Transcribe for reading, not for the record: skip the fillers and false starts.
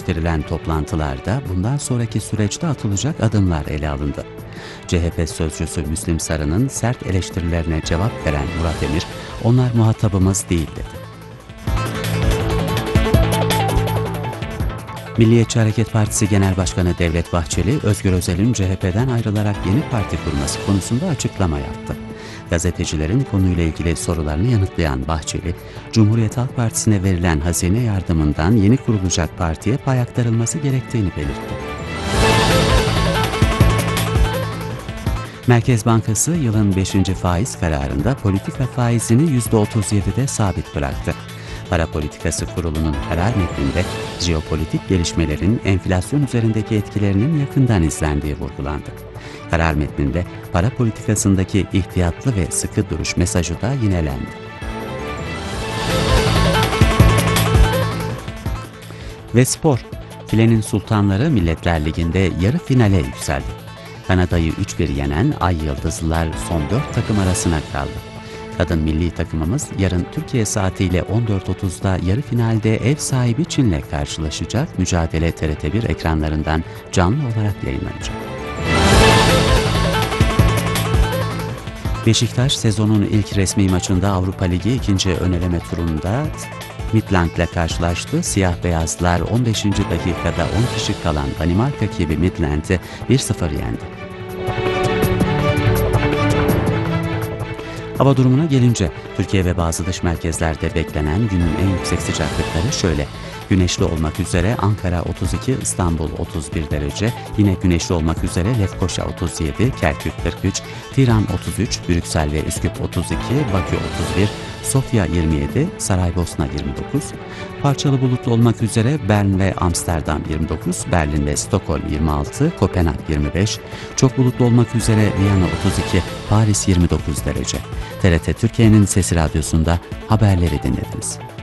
gerçekleştirilen toplantılarda bundan sonraki süreçte atılacak adımlar ele alındı. CHP sözcüsü Müslim Sarı'nın sert eleştirilerine cevap veren Murat Emir, "Onlar muhatabımız değil." dedi. Milliyetçi Hareket Partisi Genel Başkanı Devlet Bahçeli, Özgür Özel'in CHP'den ayrılarak yeni parti kurması konusunda açıklama yaptı. Gazetecilerin konuyla ilgili sorularını yanıtlayan Bahçeli, Cumhuriyet Halk Partisi'ne verilen hazine yardımından yeni kurulacak partiye pay aktarılması gerektiğini belirtti. Merkez Bankası yılın 5. faiz kararında politika faizini %37'de sabit bıraktı. Para Politikası Kurulu'nun karar metninde jeopolitik gelişmelerin enflasyon üzerindeki etkilerinin yakından izlendiği vurgulandı. Karar metninde para politikasındaki ihtiyatlı ve sıkı duruş mesajı da yinelendi. Ve spor. Filenin Sultanları Milletler Ligi'nde yarı finale yükseldi. Kanada'yı 3-1 yenen Ay Yıldızlılar son 4 takım arasına kaldı. Kadın milli takımımız yarın Türkiye saatiyle 14.30'da yarı finalde ev sahibi Çin'le karşılaşacak. Mücadele TRT1 ekranlarından canlı olarak yayınlanacak. Beşiktaş sezonun ilk resmi maçında Avrupa Ligi 2. öneleme turunda Midland'le karşılaştı. Siyah beyazlar 15. dakikada 10 kişi kalan Danimarka ekibi Midland'i 1-0 yendi. Hava durumuna gelince, Türkiye ve bazı dış merkezlerde beklenen günün en yüksek sıcaklıkları şöyle. Güneşli olmak üzere Ankara 32, İstanbul 31 derece, yine güneşli olmak üzere Lefkoşa 37, Kerkük 43, Tiran 33, Brüksel ve Üsküp 32, Bakü 31, Sofya 27, Saraybosna 29, parçalı bulutlu olmak üzere Bern ve Amsterdam 29, Berlin ve Stockholm 26, Kopenhag 25, çok bulutlu olmak üzere Viyana 32, Paris 29 derece. TRT Türkiye'nin Sesi Radyosu'nda haberleri dinlediniz.